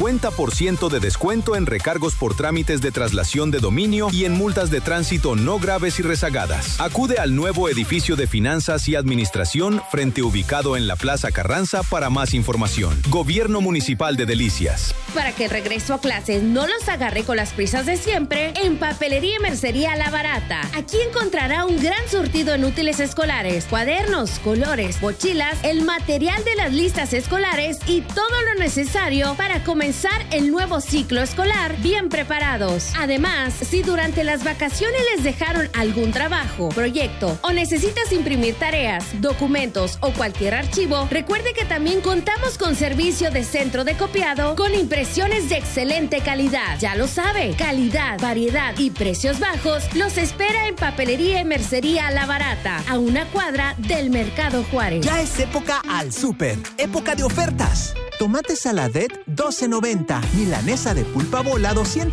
50% de descuento en recargos por trámites de traslación de dominio y en multas de tránsito no graves y rezagadas. Acude al nuevo edificio de Finanzas y Administración frente ubicado en la Plaza Carranza para más información. Gobierno Municipal de Delicias. Para que el regreso a clases no los agarre con las prisas de siempre, en Papelería y Mercería La Barata. Aquí encontrará un gran surtido en útiles escolares, cuadernos, colores, mochilas, el material de las listas escolares y todo lo necesario para comenzar el nuevo ciclo escolar bien preparados. Además, si durante las vacaciones les dejaron algún trabajo, proyecto o necesitas imprimir tareas, documentos o cualquier archivo, recuerde que también contamos con servicio de centro de copiado con impresiones de excelente calidad. Ya lo sabe, calidad, variedad y precios bajos los espera en Papelería y Mercería La Barata, a una cuadra del Mercado Juárez. Ya es época al súper, época de ofertas. Tomate saladet 12.90, milanesa de pulpa bola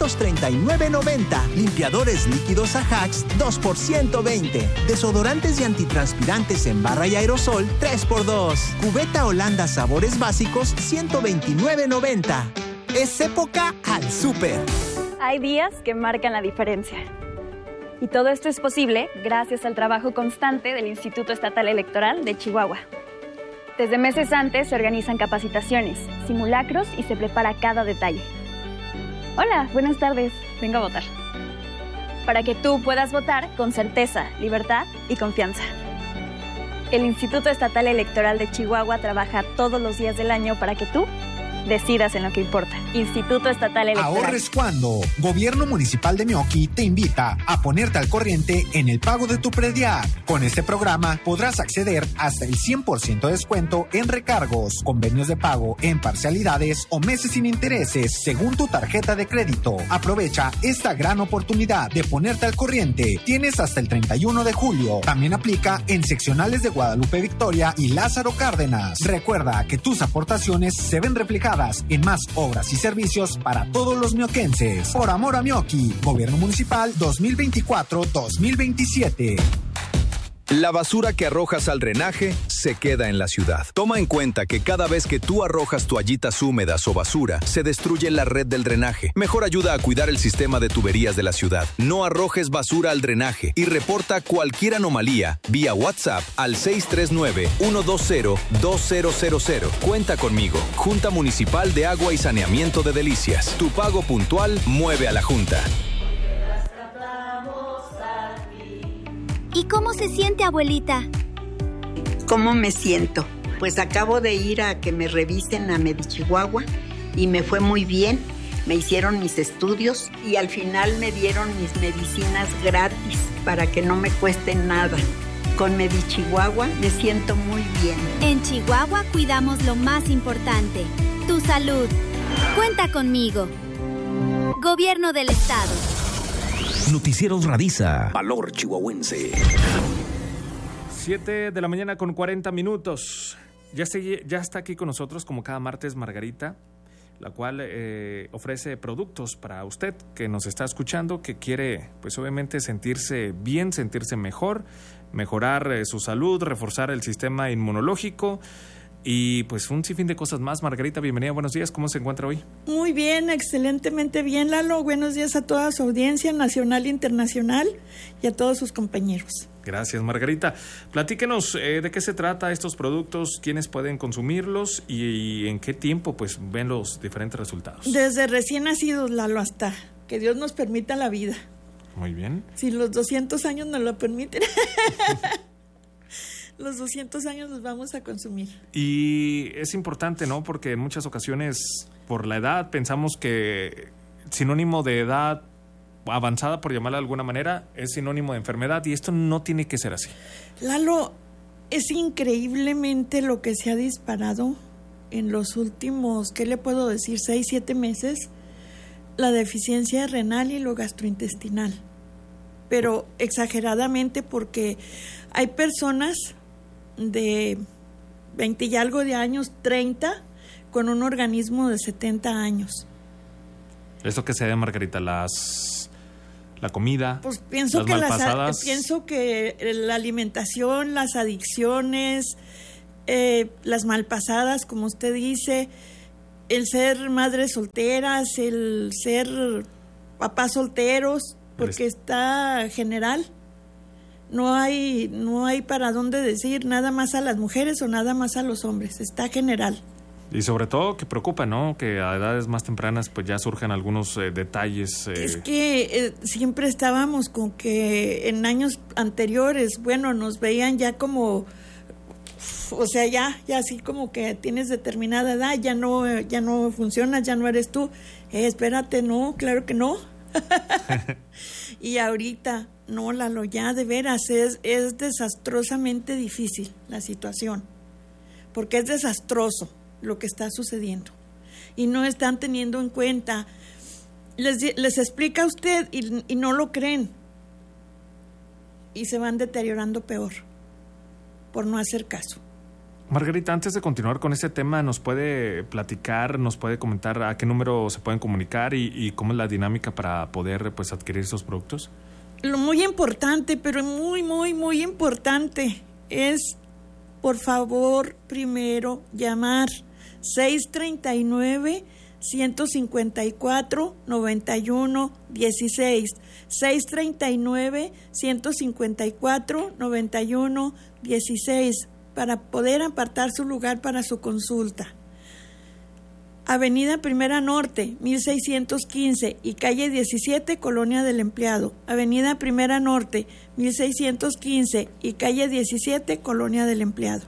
239.90, limpiadores líquidos Ajax 2 por 120, desodorantes y antitranspirantes en barra y aerosol 3x2, cubeta Holanda sabores básicos 129.90. Es época al súper. Hay días que marcan la diferencia. Y todo esto es posible gracias al trabajo constante del Instituto Estatal Electoral de Chihuahua. Desde meses antes se organizan capacitaciones, simulacros y se prepara cada detalle. Hola, buenas tardes. Vengo a votar. Para que tú puedas votar con certeza, libertad y confianza. El Instituto Estatal Electoral de Chihuahua trabaja todos los días del año para que tú decidas en lo que importa. Instituto Estatal Electoral. Ahorres cuando. Gobierno Municipal de Meoqui te invita a ponerte al corriente en el pago de tu predial. Con este programa podrás acceder hasta el 100% de descuento en recargos, convenios de pago en parcialidades o meses sin intereses según tu tarjeta de crédito. Aprovecha esta gran oportunidad de ponerte al corriente. Tienes hasta el 31 de julio. También aplica en seccionales de Guadalupe Victoria y Lázaro Cárdenas. Recuerda que tus aportaciones se ven reflejadas en más obras y servicios para todos los mioquenses. Por amor a Meoqui, Gobierno Municipal 2024-2027. La basura que arrojas al drenaje se queda en la ciudad. Toma en cuenta que cada vez que tú arrojas toallitas húmedas o basura, se destruye la red del drenaje. Mejor ayuda a cuidar el sistema de tuberías de la ciudad. No arrojes basura al drenaje y reporta cualquier anomalía vía WhatsApp al 639-120-2000. Cuenta conmigo. Junta Municipal de Agua y Saneamiento de Delicias. Tu pago puntual mueve a la Junta. ¿Y cómo se siente, abuelita? ¿Cómo me siento? Pues acabo de ir a que me revisen a Medichihuahua y me fue muy bien. Me hicieron mis estudios y al final me dieron mis medicinas gratis para que no me cueste nada. Con Medichihuahua me siento muy bien. En Chihuahua cuidamos lo más importante, tu salud. Cuenta conmigo. Gobierno del Estado. Noticieros Radisa. Valor chihuahuense. 7 de la mañana con 40 minutos. Ya está aquí con nosotros, como cada martes, Margarita, la cual ofrece productos para usted que nos está escuchando, que quiere, pues obviamente, sentirse bien, sentirse mejor, mejorar su salud, reforzar el sistema inmunológico. Y pues un sinfín de cosas más. Margarita, bienvenida, buenos días, ¿cómo se encuentra hoy? Muy bien, excelentemente bien, Lalo. Buenos días a toda su audiencia nacional e internacional y a todos sus compañeros. Gracias, Margarita. Platíquenos de qué se trata estos productos, quiénes pueden consumirlos y en qué tiempo pues ven los diferentes resultados. Desde recién nacidos, Lalo, hasta que Dios nos permita la vida. Muy bien. Si los 200 años nos lo permiten. Los 200 años los vamos a consumir. Y es importante, ¿no? Porque en muchas ocasiones, por la edad, pensamos que sinónimo de edad avanzada, por llamarla de alguna manera, es sinónimo de enfermedad, y esto no tiene que ser así. Lalo, es increíblemente lo que se ha disparado en los últimos, ¿qué le puedo decir? 6, 7 meses, la deficiencia renal y lo gastrointestinal. Pero exageradamente, porque hay personas de 20 y algo de años, 30, con un organismo de 70 años. ¿Esto qué se debe, Margarita? ¿La comida? Pues pienso que la alimentación, las adicciones, las malpasadas, como usted dice, el ser madres solteras, el ser papás solteros, porque está general. No hay para dónde decir nada más a las mujeres o nada más a los hombres, está general. Y sobre todo que preocupa, ¿no? Que a edades más tempranas pues ya surjan algunos detalles. Es que siempre estábamos con que en años anteriores, bueno, nos veían ya como, o sea, ya así como que tienes determinada edad, ya no funcionas, ya no eres tú. Espérate, no, claro que no. Y ahorita, no, Lalo, ya de veras es desastrosamente difícil la situación, porque es desastroso lo que está sucediendo y no están teniendo en cuenta. Les explica a usted y no lo creen y se van deteriorando peor por no hacer caso. Margarita, antes de continuar con este tema, ¿nos puede platicar, nos puede comentar a qué número se pueden comunicar y cómo es la dinámica para poder pues adquirir esos productos? Lo muy importante, pero muy, muy, muy importante es, por favor, primero llamar 639-154-9116, 639-154-9116, para poder apartar su lugar para su consulta. Avenida Primera Norte, 1615 y calle 17, Colonia del Empleado. Avenida Primera Norte, 1615 y calle 17, Colonia del Empleado.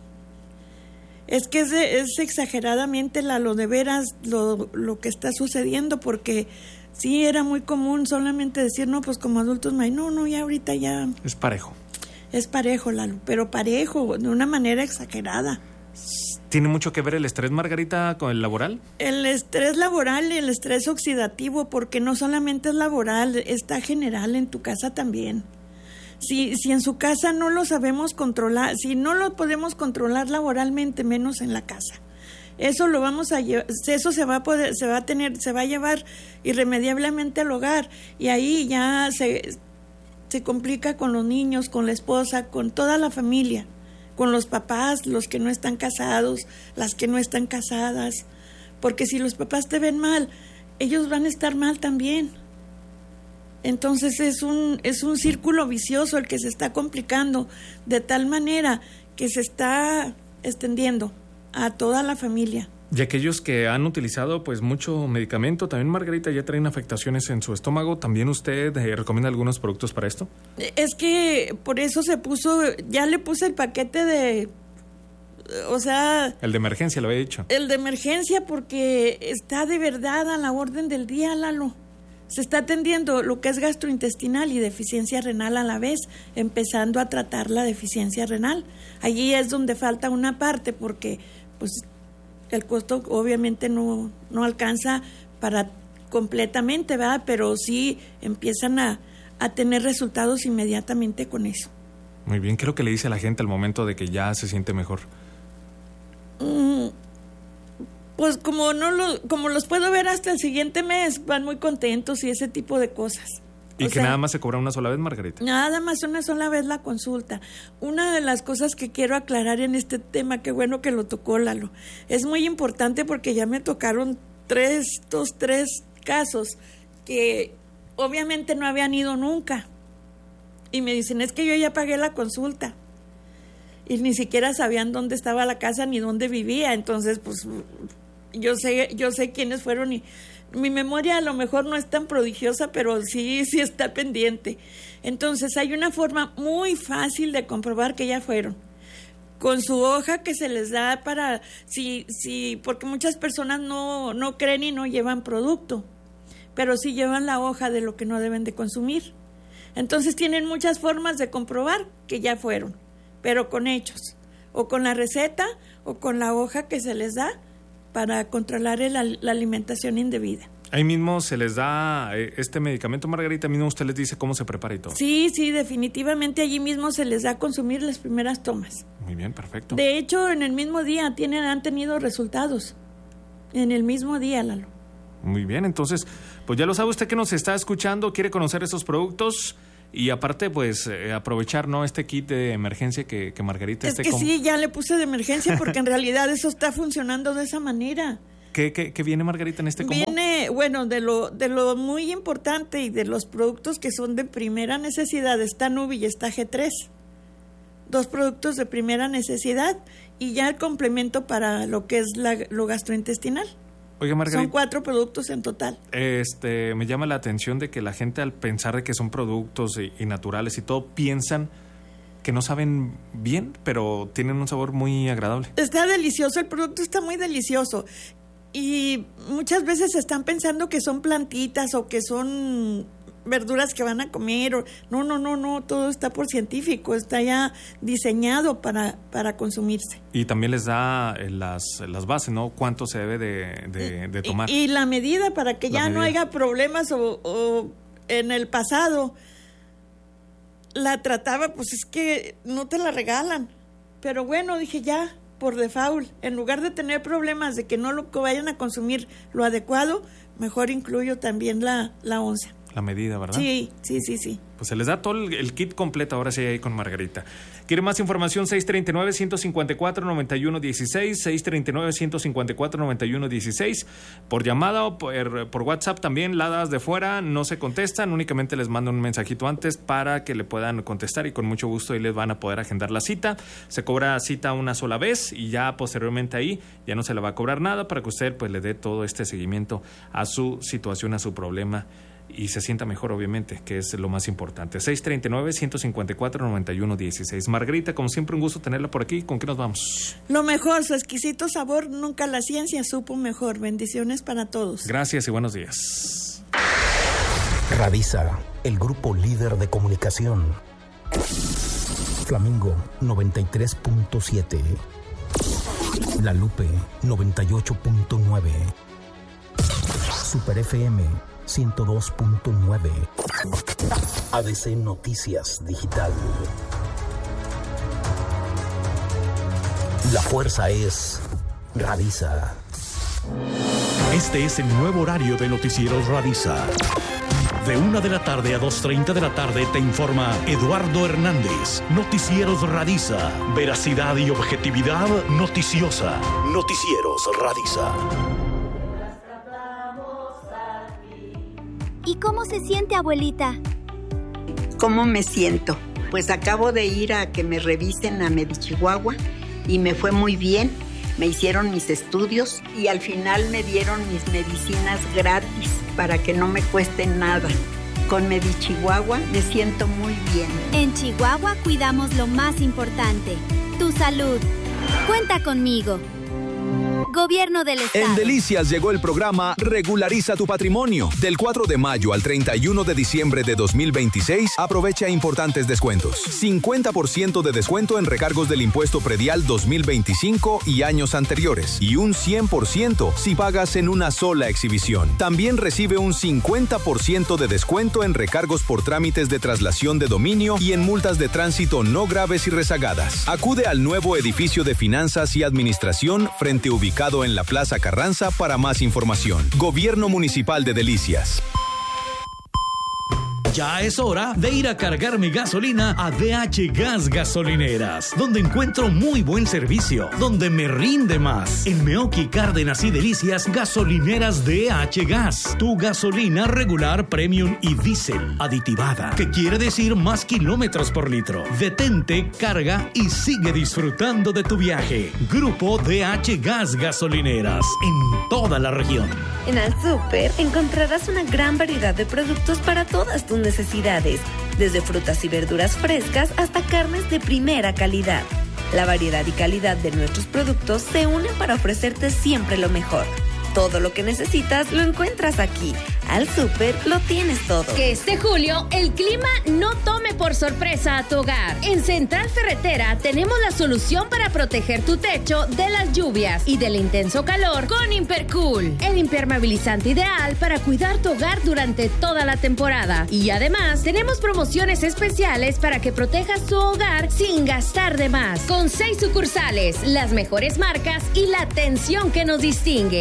Es que es exageradamente lo de veras lo que está sucediendo, porque sí era muy común solamente decir, no, pues como adultos, no, ya ahorita ya... Es parejo. Es parejo, Lalo, pero parejo, de una manera exagerada. ¿Tiene mucho que ver el estrés, Margarita, con el laboral? El estrés laboral y el estrés oxidativo, porque no solamente es laboral, está general en tu casa también. Si en su casa no lo sabemos controlar, si no lo podemos controlar laboralmente, menos en la casa. Eso lo vamos a eso se va a llevar irremediablemente al hogar, y ahí ya se complica con los niños, con la esposa, con toda la familia, con los papás, los que no están casados, las que no están casadas, porque si los papás te ven mal, ellos van a estar mal también. Entonces es un círculo vicioso el que se está complicando de tal manera que se está extendiendo a toda la familia. Y aquellos que han utilizado pues mucho medicamento, también, Margarita, ya traen afectaciones en su estómago, ¿también usted recomienda algunos productos para esto? Es que por eso ya le puse el paquete de, o sea... El de emergencia, lo había dicho. El de emergencia, porque está de verdad a la orden del día, Lalo. Se está atendiendo lo que es gastrointestinal y deficiencia renal a la vez, empezando a tratar la deficiencia renal. Allí es donde falta una parte, porque pues el costo obviamente no alcanza para completamente, ¿verdad? Pero sí empiezan a tener resultados inmediatamente con eso. Muy bien, ¿qué es lo que le dice a la gente al momento de que ya se siente mejor? Pues como los puedo ver hasta el siguiente mes, van muy contentos y ese tipo de cosas. ¿Y que nada más se cobra una sola vez, Margarita? Nada más una sola vez la consulta. Una de las cosas que quiero aclarar en este tema, qué bueno que lo tocó Lalo, es muy importante porque ya me tocaron tres casos que obviamente no habían ido nunca. Y me dicen, es que yo ya pagué la consulta. Y ni siquiera sabían dónde estaba la casa ni dónde vivía. Entonces, pues, yo sé quiénes fueron y mi memoria a lo mejor no es tan prodigiosa, pero sí está pendiente. Entonces, hay una forma muy fácil de comprobar que ya fueron. Con su hoja que se les da para, porque muchas personas no creen y no llevan producto, pero sí llevan la hoja de lo que no deben de consumir. Entonces, tienen muchas formas de comprobar que ya fueron, pero con hechos, o con la receta, o con la hoja que se les da para controlar la alimentación indebida. Ahí mismo se les da este medicamento, Margarita, mismo usted les dice cómo se prepara y todo. Sí, definitivamente allí mismo se les da a consumir las primeras tomas. Muy bien, perfecto. De hecho, en el mismo día han tenido resultados, en el mismo día, Lalo. Muy bien, entonces, pues ya lo sabe usted que nos está escuchando, quiere conocer esos productos. Y aparte, pues, aprovechar, ¿no?, este kit de emergencia que Margarita... Sí, ya le puse de emergencia porque en realidad eso está funcionando de esa manera. ¿Qué viene, Margarita, en este combo? Viene, bueno, de lo muy importante y de los productos que son de primera necesidad, está Nubi y está G3. 2 productos de primera necesidad y ya el complemento para lo que es lo gastrointestinal. Oiga, Margarita, son 4 productos en total. Me llama la atención de que la gente, al pensar de que son productos y naturales y todo, piensan que no saben bien, pero tienen un sabor muy agradable. Está delicioso, el producto está muy delicioso. Y muchas veces están pensando que son plantitas o que son verduras que van a comer. No, todo está por científico, está ya diseñado para consumirse. Y también les da las bases, ¿no? Cuánto se debe de tomar. Y la medida para que ya no haya problemas o en el pasado la trataba, pues es que no te la regalan. Pero bueno, dije ya, por default, en lugar de tener problemas de que no lo vayan a consumir lo adecuado, mejor incluyo también la onza. La medida, ¿verdad? Sí. Pues se les da todo el kit completo ahora sí ahí con Margarita. ¿Quiere más información? 639-154-9116, 639-154-9116. Por llamada o por WhatsApp también, ladas de fuera no se contestan, únicamente les mando un mensajito antes para que le puedan contestar y con mucho gusto ahí les van a poder agendar la cita. Se cobra cita una sola vez y ya posteriormente ahí ya no se le va a cobrar nada para que usted pues le dé todo este seguimiento a su situación, a su problema y se sienta mejor, obviamente, que es lo más importante. 639-154-9116. Margarita, como siempre, un gusto tenerla por aquí. ¿Con qué nos vamos? Lo mejor, su exquisito sabor, nunca la ciencia supo mejor. Bendiciones para todos. Gracias y buenos días. Radisa, el grupo líder de comunicación. Flamingo 93.7. La Lupe 98.9. Super FM 102.9. ADC Noticias Digital. La fuerza es Radisa. Este es el nuevo horario de Noticieros Radisa. De 1 de la tarde a 2:30 de la tarde te informa Eduardo Hernández. Noticieros Radisa. Veracidad y objetividad noticiosa. Noticieros Radisa. ¿Y cómo se siente, abuelita? ¿Cómo me siento? Pues acabo de ir a que me revisen a Medichihuahua y me fue muy bien. Me hicieron mis estudios y al final me dieron mis medicinas gratis para que no me cueste nada. Con Medichihuahua me siento muy bien. En Chihuahua cuidamos lo más importante, tu salud. Cuenta conmigo. Gobierno del Estado. En Delicias llegó el programa Regulariza tu Patrimonio. Del 4 de mayo al 31 de diciembre de 2026, aprovecha importantes descuentos. 50% de descuento en recargos del impuesto predial 2025 y años anteriores. Y un 100% si pagas en una sola exhibición. También recibe un 50% de descuento en recargos por trámites de traslación de dominio y en multas de tránsito no graves y rezagadas. Acude al nuevo edificio de Finanzas y Administración frente ubicado en la Plaza Carranza para más información. Gobierno Municipal de Delicias. Ya es hora de ir a cargar mi gasolina a DH Gas Gasolineras, donde encuentro muy buen servicio, donde me rinde más. En Meoqui, Cárdenas y Delicias, gasolineras DH Gas. Tu gasolina regular, premium y diésel aditivada, que quiere decir más kilómetros por litro. Detente, carga y sigue disfrutando de tu viaje. Grupo DH Gas Gasolineras, en toda la región. En Al Súper encontrarás una gran variedad de productos para todas tus necesidades, desde frutas y verduras frescas hasta carnes de primera calidad. La variedad y calidad de nuestros productos se unen para ofrecerte siempre lo mejor. Todo lo que necesitas lo encuentras aquí. Al Súper lo tienes todo. Que este julio el clima no tome por sorpresa a tu hogar. En Central Ferretera tenemos la solución para proteger tu techo de las lluvias y del intenso calor con Impercool, el impermeabilizante ideal para cuidar tu hogar durante toda la temporada. Y además tenemos promociones especiales para que protejas tu hogar sin gastar de más. Con 6 sucursales, las mejores marcas y la atención que nos distingue. En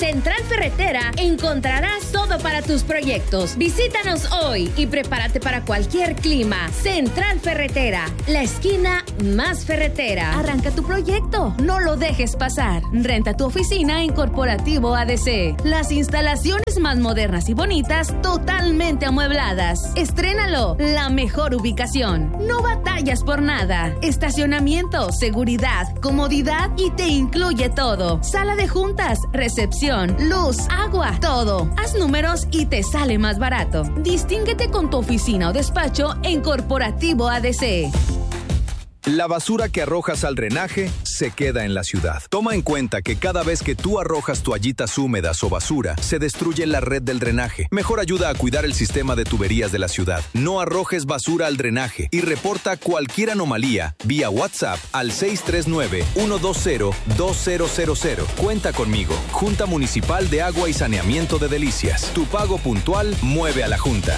Central Ferretera encontrarás todo para tus proyectos. Visítanos hoy y prepárate para cualquier clima. Central Ferretera, la esquina más ferretera. Arranca tu proyecto, no lo dejes pasar. Renta tu oficina en Corporativo ADC. Las instalaciones más modernas y bonitas, totalmente amuebladas. Estrénalo, la mejor ubicación. No batallas por nada. Estacionamiento, seguridad, comodidad y te incluye todo. Sala de juntas, recepción, luz, agua, todo. Haz números y te sale más barato. Distínguete con tu oficina o despacho en Corporativo ADC. La basura que arrojas al drenaje se queda en la ciudad. Toma en cuenta que cada vez que tú arrojas toallitas húmedas o basura, se destruye la red del drenaje. Mejor ayuda a cuidar el sistema de tuberías de la ciudad. No arrojes basura al drenaje y reporta cualquier anomalía vía WhatsApp al 639-120-2000. Cuenta conmigo. Junta Municipal de Agua y Saneamiento de Delicias. Tu pago puntual mueve a la Junta.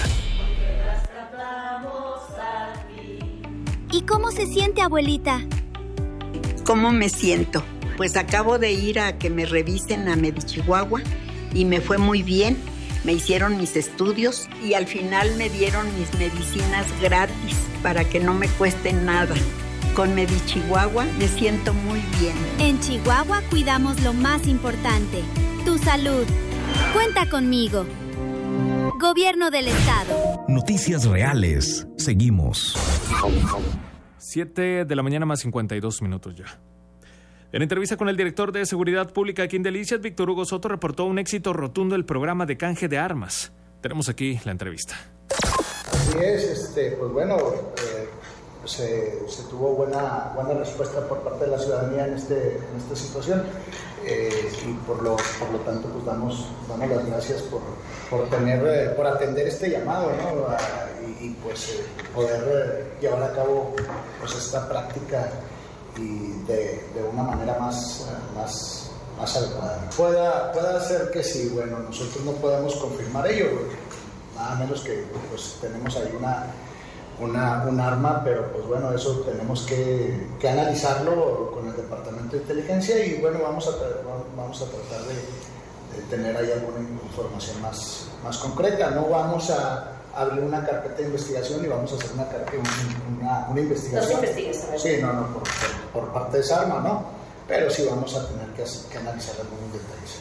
¿Y cómo se siente, abuelita? ¿Cómo me siento? Pues acabo de ir a que me revisen a Medichihuahua y me fue muy bien. Me hicieron mis estudios y al final me dieron mis medicinas gratis para que no me cuesten nada. Con Medichihuahua me siento muy bien. En Chihuahua cuidamos lo más importante, tu salud. Cuenta conmigo. Gobierno del Estado. Noticias reales. Seguimos. 7 de la mañana más 52 minutos ya. En entrevista con el director de Seguridad Pública aquí en Delicias, Víctor Hugo Soto reportó un éxito rotundo del programa de canje de armas. Tenemos aquí la entrevista. Así es, pues bueno, se tuvo buena respuesta por parte de la ciudadanía en esta situación y por lo tanto pues damos las gracias por atender este llamado, ¿no? Y pues poder llevar a cabo pues esta práctica y de una manera más adecuada. Pueda ser que sí, bueno, nosotros no podemos confirmar ello, nada menos que pues tenemos ahí un arma, pero pues bueno, eso tenemos que analizarlo con el Departamento de Inteligencia y bueno, vamos a tratar de tener ahí alguna información más concreta. No vamos a abrir una carpeta de investigación y vamos a hacer una investigación. No, sí, no, por parte de esa arma, ¿no? Pero sí vamos a tener que analizar algunos detalles.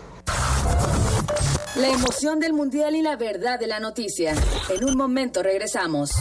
La emoción del Mundial y la verdad de la noticia. En un momento regresamos.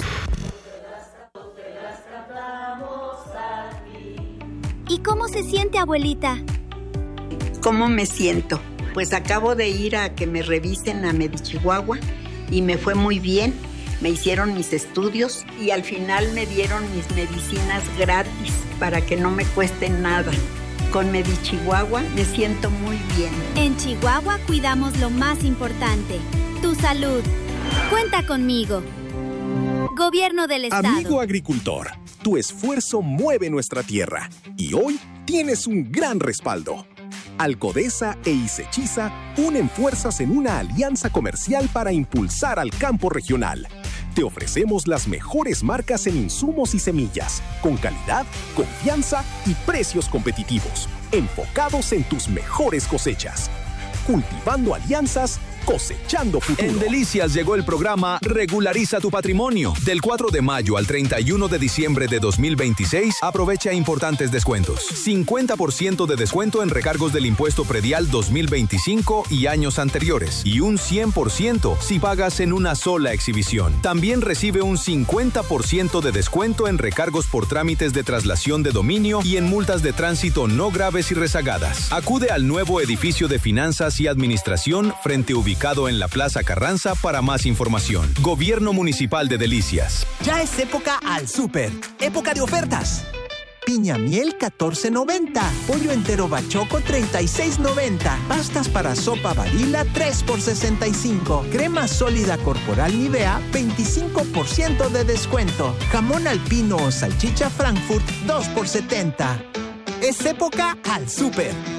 ¿Y cómo se siente, abuelita? ¿Cómo me siento? Pues acabo de ir a que me revisen a Medichihuahua y me fue muy bien. Me hicieron mis estudios y al final me dieron mis medicinas gratis para que no me cuesten nada. Con Medichihuahua me siento muy bien. En Chihuahua cuidamos lo más importante, tu salud. Cuenta conmigo. Gobierno del Estado. Amigo agricultor, tu esfuerzo mueve nuestra tierra y hoy tienes un gran respaldo. Alcodesa e Isechiza unen fuerzas en una alianza comercial para impulsar al campo regional. Te ofrecemos las mejores marcas en insumos y semillas, con calidad, confianza y precios competitivos, enfocados en tus mejores cosechas. Cultivando alianzas, cosechando futuro. En Delicias llegó el programa Regulariza tu Patrimonio. Del 4 de mayo al 31 de diciembre de 2026, aprovecha importantes descuentos. 50% de descuento en recargos del impuesto predial 2025 y años anteriores. Y un 100% si pagas en una sola exhibición. También recibe un 50% de descuento en recargos por trámites de traslación de dominio y en multas de tránsito no graves y rezagadas. Acude al nuevo edificio de Finanzas y Administración frente ubicado en la Plaza Carranza para más información. Gobierno Municipal de Delicias. Ya es época al súper. Época de ofertas. Piña miel $14.90. Pollo entero bachoco $36.90. Pastas para sopa Barilla 3 por $65. Crema sólida corporal Nivea 25% de descuento. Jamón alpino o salchicha Frankfurt 2 por $70. Es época al súper.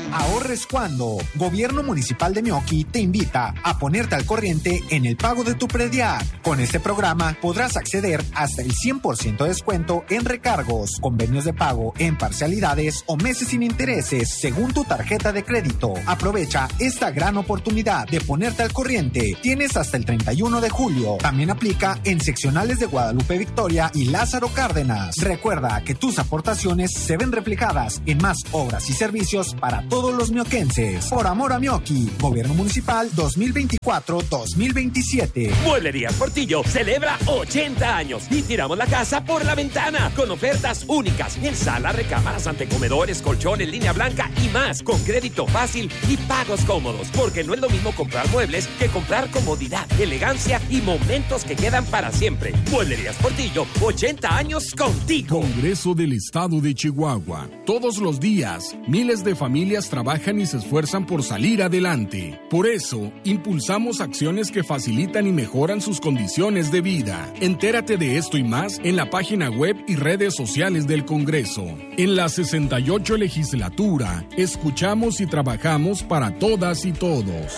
ahorres cuando. Gobierno Municipal de Meoqui te invita a ponerte al corriente en el pago de tu predial. Con este programa podrás acceder hasta el 100% de descuento en recargos, convenios de pago en parcialidades o meses sin intereses según tu tarjeta de crédito. Aprovecha esta gran oportunidad de ponerte al corriente. Tienes hasta el 31 de julio. También aplica en seccionales de Guadalupe Victoria y Lázaro Cárdenas. Recuerda que tus aportaciones se ven reflejadas en más obras y servicios para todos los mioquenses. Por amor a Meoqui, Gobierno Municipal 2024-2027. Mueblerías Portillo celebra 80 años y tiramos la casa por la ventana con ofertas únicas en sala, recámaras, antecomedores, colchones, línea blanca y más, con crédito fácil y pagos cómodos, porque no es lo mismo comprar muebles que comprar comodidad, elegancia y momentos que quedan para siempre. Mueblerías Portillo, 80 años contigo. Congreso del Estado de Chihuahua. Todos los días, miles de familias trabajan y se esfuerzan por salir adelante. Por eso, impulsamos acciones que facilitan y mejoran sus condiciones de vida. Entérate de esto y más en la página web y redes sociales del Congreso. En la 68 legislatura, escuchamos y trabajamos para todas y todos.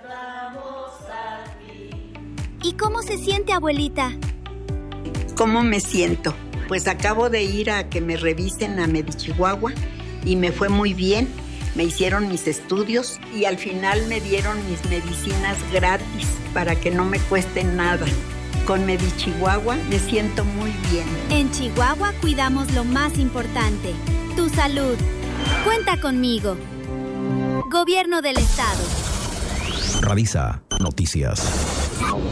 ¿Y cómo se siente, abuelita? ¿Cómo me siento? Pues acabo de ir a que me revisen a Medichihuahua y me fue muy bien. Me hicieron mis estudios y al final me dieron mis medicinas gratis para que no me cuesten nada. Con Medichihuahua me siento muy bien. En Chihuahua cuidamos lo más importante, tu salud. Cuenta conmigo. Gobierno del Estado. Radisa Noticias.